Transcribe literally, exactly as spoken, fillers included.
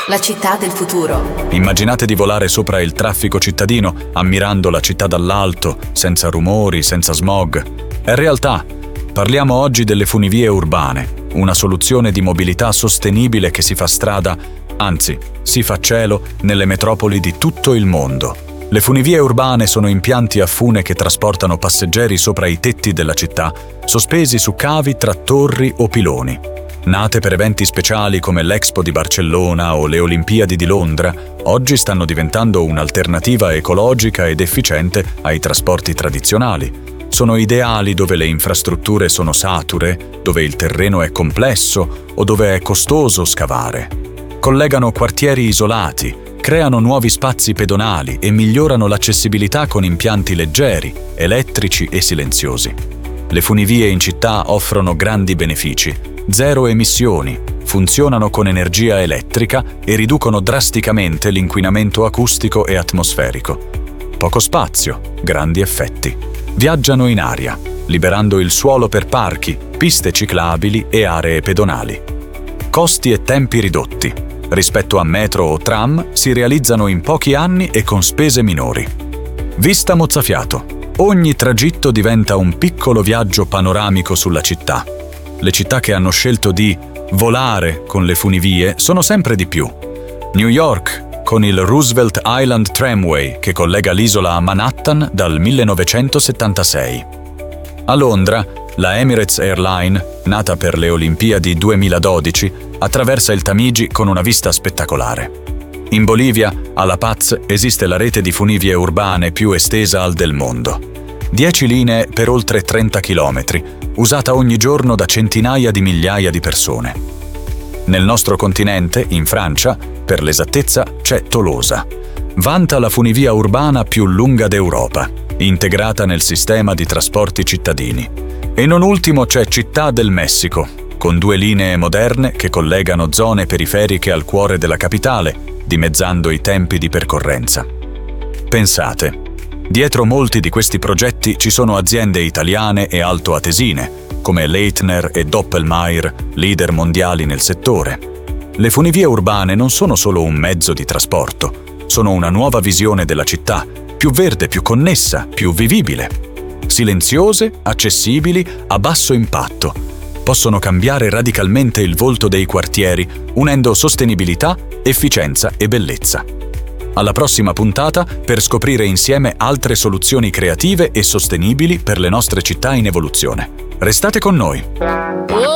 La città del futuro. Immaginate di volare sopra il traffico cittadino, ammirando la città dall'alto, senza rumori, senza smog. È realtà. Parliamo oggi delle funivie urbane, una soluzione di mobilità sostenibile che si fa strada, anzi, si fa cielo nelle metropoli di tutto il mondo. Le funivie urbane sono impianti a fune che trasportano passeggeri sopra i tetti della città, sospesi su cavi tra torri o piloni. Nate per eventi speciali come l'Expo di Barcellona o le Olimpiadi di Londra, oggi stanno diventando un'alternativa ecologica ed efficiente ai trasporti tradizionali. Sono ideali dove le infrastrutture sono sature, dove il terreno è complesso o dove è costoso scavare. Collegano quartieri isolati, creano nuovi spazi pedonali e migliorano l'accessibilità con impianti leggeri, elettrici e silenziosi. Le funivie in città offrono grandi benefici: zero emissioni, funzionano con energia elettrica e riducono drasticamente l'inquinamento acustico e atmosferico. Poco spazio, grandi effetti. Viaggiano in aria, liberando il suolo per parchi, piste ciclabili e aree pedonali. Costi e tempi ridotti. Rispetto a metro o tram, si realizzano in pochi anni e con spese minori. Vista mozzafiato. Ogni tragitto diventa un piccolo viaggio panoramico sulla città. Le città che hanno scelto di volare con le funivie sono sempre di più. New York, con il Roosevelt Island Tramway che collega l'isola a Manhattan dal millenovecentosettantasei. A Londra, la Emirates Airline, nata per le Olimpiadi duemiladodici, attraversa il Tamigi con una vista spettacolare. In Bolivia, a La Paz, esiste la rete di funivie urbane più estesa al del mondo. Dieci linee per oltre trenta chilometri, usata ogni giorno da centinaia di migliaia di persone. Nel nostro continente, in Francia, per l'esattezza, c'è Tolosa. Vanta la funivia urbana più lunga d'Europa, integrata nel sistema di trasporti cittadini. E non ultimo c'è Città del Messico, con due linee moderne che collegano zone periferiche al cuore della capitale, dimezzando i tempi di percorrenza. Pensate, dietro molti di questi progetti ci sono aziende italiane e altoatesine, come Leitner e Doppelmayr, leader mondiali nel settore. Le funivie urbane non sono solo un mezzo di trasporto, sono una nuova visione della città, più verde, più connessa, più vivibile. Silenziose, accessibili, a basso impatto. Possono cambiare radicalmente il volto dei quartieri, unendo sostenibilità, efficienza e bellezza. Alla prossima puntata per scoprire insieme altre soluzioni creative e sostenibili per le nostre città in evoluzione. Restate con noi!